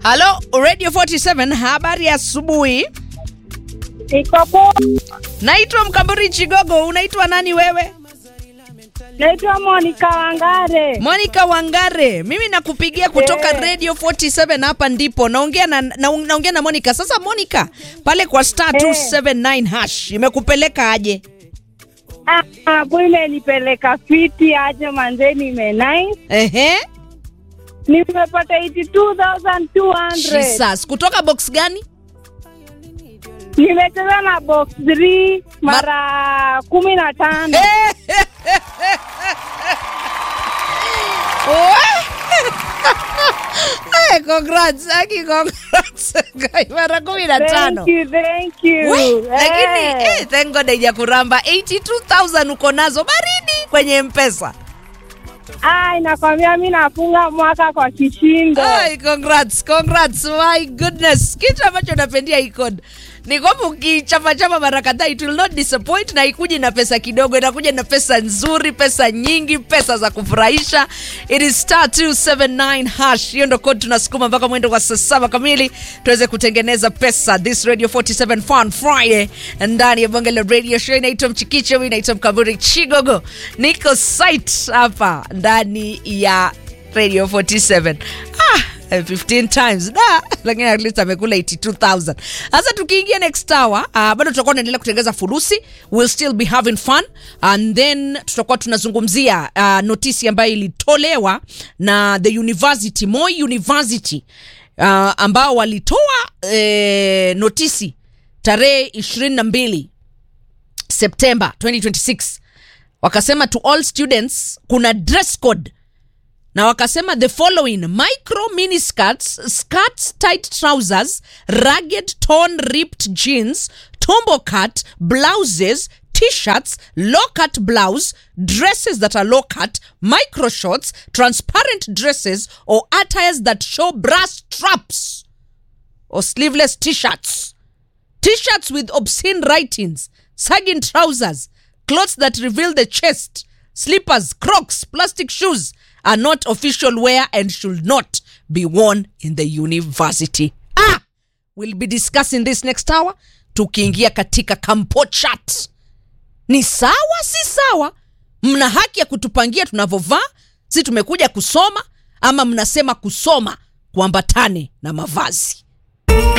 Halo, Radio 47, habari asubuhi. Iko poa. Naitwa Mkamburi Chigogo, unaitwa nani wewe? Naitwa Monica Wangare. Monica Wangare. Mimi nakupigia kutoka Radio 47 hapa ndipo. Naongea na Monica. Sasa Monica, pale kwa star 279 hash imekupeleka aje? Bwile nipeleka fiti aje manzeni nice. Nimepata 82,200. Jesus, kutoka box gani? Nimecheza na box 3 mara 15. Hey, congrats. Mara 15. Thank you. Lakini thank God haijakuramba. 82,000 uko nazo baridi kwenye M-Pesa. Nakwambia mimi nafunga mwaka kwa kishindo. Congrats. My goodness. Kitu ambacho napendia icon ni kwamba ukichapa mara kadhaa it will not disappoint, na ikuji na pesa kidogo, inakuja na pesa nzuri, pesa nyingi, pesa za kufurahisha. It is star 279 hash. Hiyo ndo code tunasukuma mpaka mwendo kwa saa 7 kamili tuweze kutengeneza pesa. This Radio 47 Fun Friday ndani ya Bonge la Radio Show. Inaitwa Mchikicho, mimi naitwa Mkamburi Chigogo. Niko site hapa ndani ya Radio 47. 15 times lakini at least amekula 82,000. Sasa tukiingia next hour, bado tutakuwa tunaendelea kutengeneza furusi. We'll still be having fun, and then tutakuwa tunazungumzia notisi ambayo ilitolewa na the university, Moi University, ambao walitoa notisi tarehe 22 September 2026. Wakasema to all students kuna dress code, na wakasema the following: micro mini skirts, tight trousers, ragged torn ripped jeans, tombo cut blouses, t-shirts, low cut blouse, dresses that are low cut, micro shorts, transparent dresses or attires that show brass straps, or sleeveless t-shirts with obscene writings, sagging trousers, clothes that reveal the chest, slippers, Crocs, plastic shoes are not official wear and should not be worn in the university. We'll be discussing this next hour. Tukiingia katika Campo Chat. Ni sawa si sawa? Mna haki ya kutupangia tunavovaa? Si tumekuja kusoma, ama mnasema kusoma kuambatane na mavazi?